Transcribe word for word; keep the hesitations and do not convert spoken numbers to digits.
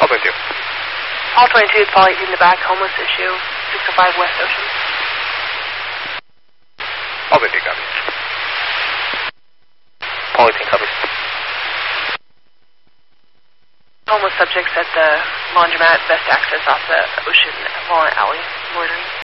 All twenty-two. All twenty-two, it's Paul eighteen in the back, homeless issue, six oh five West Ocean. All twenty-two copies. Paul eighteen copies. Homeless subjects at the laundromat, best access off the Ocean Walnut Alley, loitering.